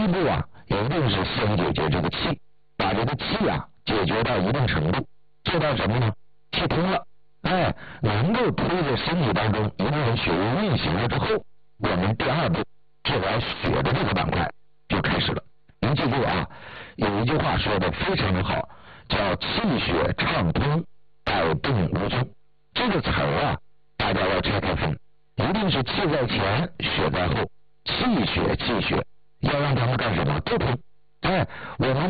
一步啊，一定是先解决这个气，把这个气啊解决到一定程度，做到什么呢？气通了，能够推着身体当中一部分血液运行了之后，我们第二步治疗血的这个板块就开始了。您记住啊，有一句话说的非常的好，叫气血畅通，百病无踪。这个词儿啊，大家要拆开分，一定是气在前，血在后，气血要让他们干什么？都通。我们